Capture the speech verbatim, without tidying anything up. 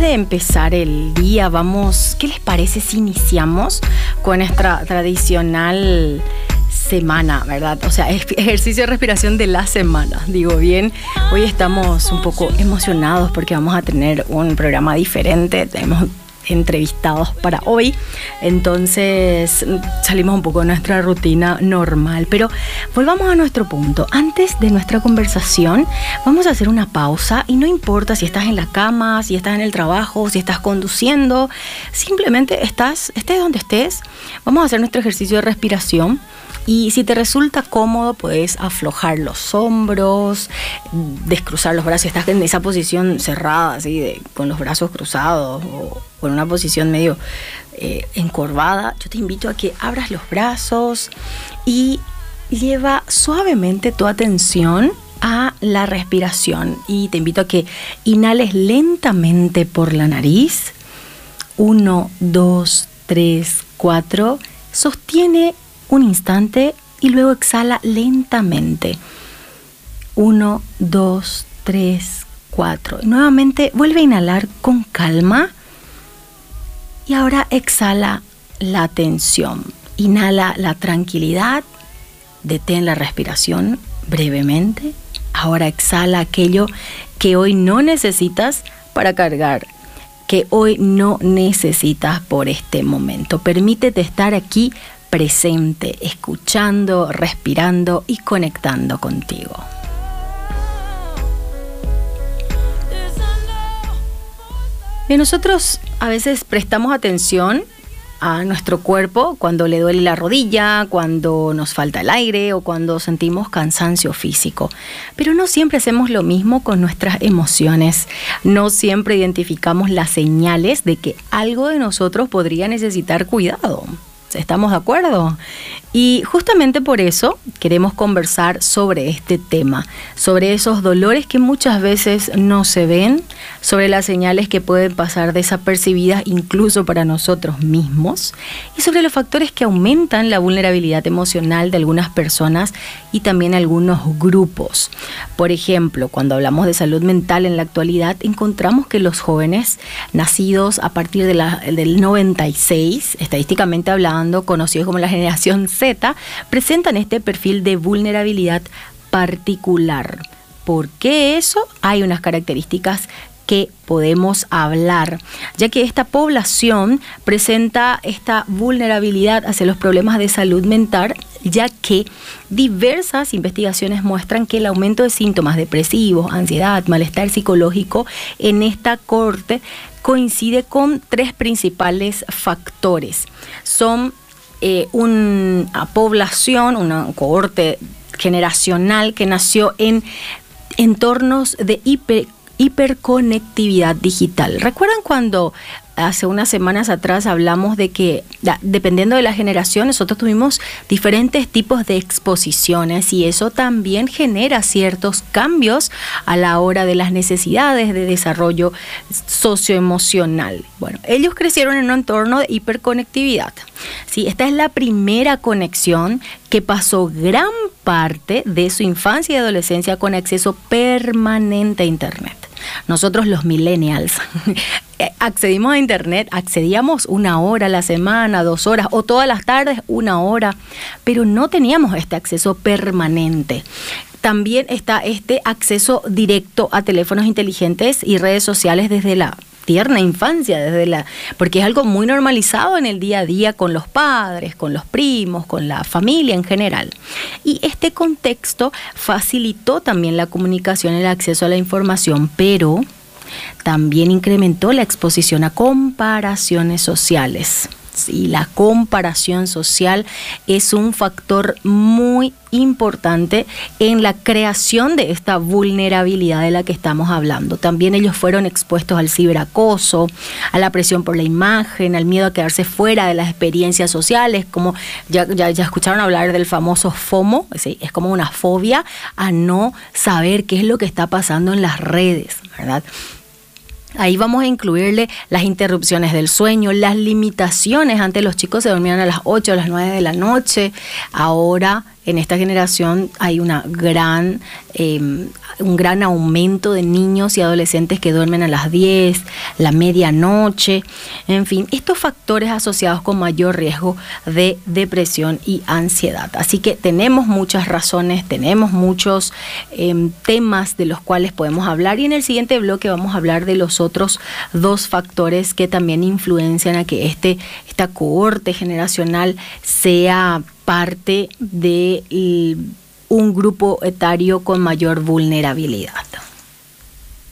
de empezar el día, vamos, ¿qué les parece si iniciamos con nuestra tradicional semana, verdad? O sea, ejercicio de respiración de la semana, digo bien. Hoy estamos un poco emocionados porque vamos a tener un programa diferente, tenemos entrevistados para hoy, entonces salimos un poco de nuestra rutina normal, pero volvamos a nuestro punto. Antes de nuestra conversación vamos a hacer una pausa y no importa si estás en la cama, si estás en el trabajo, si estás conduciendo, simplemente estás, estés donde estés, vamos a hacer nuestro ejercicio de respiración. Y si te resulta cómodo, puedes aflojar los hombros, descruzar los brazos. Si estás en esa posición cerrada, así de, con los brazos cruzados o, o en una posición medio eh, encorvada, yo te invito a que abras los brazos y lleva suavemente tu atención a la respiración. Y te invito a que inhales lentamente por la nariz. Uno, dos, tres, cuatro. Sostiene un instante y luego exhala lentamente. Uno, dos, tres, cuatro. Nuevamente vuelve a inhalar con calma y ahora exhala la tensión. Inhala la tranquilidad, detén la respiración brevemente. Ahora exhala aquello que hoy no necesitas para cargar, que hoy no necesitas por este momento. Permítete estar aquí presente, escuchando, respirando y conectando contigo. Y nosotros a veces prestamos atención a nuestro cuerpo cuando le duele la rodilla, cuando nos falta el aire o cuando sentimos cansancio físico. Pero no siempre hacemos lo mismo con nuestras emociones. No siempre identificamos las señales de que algo de nosotros podría necesitar cuidado. ¿Estamos de acuerdo? Y justamente por eso queremos conversar sobre este tema, sobre esos dolores que muchas veces no se ven, sobre las señales que pueden pasar desapercibidas incluso para nosotros mismos y sobre los factores que aumentan la vulnerabilidad emocional de algunas personas y también algunos grupos. Por ejemplo, cuando hablamos de salud mental en la actualidad, encontramos que los jóvenes nacidos a partir de la, del noventa y seis, estadísticamente hablando, conocidos como la generación Z, presentan este perfil de vulnerabilidad particular. ¿Por qué eso? Hay unas características que podemos hablar, ya que esta población presenta esta vulnerabilidad hacia los problemas de salud mental, ya que diversas investigaciones muestran que el aumento de síntomas depresivos, ansiedad, malestar psicológico en esta cohorte coincide con tres principales factores. Son eh, una población, una cohorte generacional que nació en entornos de hiper hiperconectividad digital. ¿Recuerdan cuando hace unas semanas atrás hablamos de que dependiendo de la generación nosotros tuvimos diferentes tipos de exposiciones y eso también genera ciertos cambios a la hora de las necesidades de desarrollo socioemocional? Bueno, ellos crecieron en un entorno de hiperconectividad. Sí, esta es la primera conexión que pasó gran parte de su infancia y adolescencia con acceso permanente a Internet. Nosotros los millennials accedimos a Internet, accedíamos una hora a la semana, dos horas o todas las tardes una hora, pero no teníamos este acceso permanente. También está este acceso directo a teléfonos inteligentes y redes sociales desde la tierna infancia, desde la, porque es algo muy normalizado en el día a día con los padres, con los primos, con la familia en general. Y este contexto facilitó también la comunicación y el acceso a la información, pero también incrementó la exposición a comparaciones sociales. Sí, la comparación social es un factor muy importante en la creación de esta vulnerabilidad de la que estamos hablando. También ellos fueron expuestos al ciberacoso, a la presión por la imagen, al miedo a quedarse fuera de las experiencias sociales, como ya, ya, ya escucharon hablar del famoso FOMO, ¿sí? Es como una fobia a no saber qué es lo que está pasando en las redes, ¿verdad? Ahí vamos a incluirle las interrupciones del sueño, las limitaciones. Antes los chicos se dormían a las ocho, a las nueve de la noche. Ahora, en esta generación, hay una gran eh, un gran aumento de niños y adolescentes que duermen a las diez, la medianoche, en fin, estos factores asociados con mayor riesgo de depresión y ansiedad. Así que tenemos muchas razones, tenemos muchos eh, temas de los cuales podemos hablar, y en el siguiente bloque vamos a hablar de los otros dos factores que también influencian a que este, esta cohorte generacional sea parte de un grupo etario con mayor vulnerabilidad.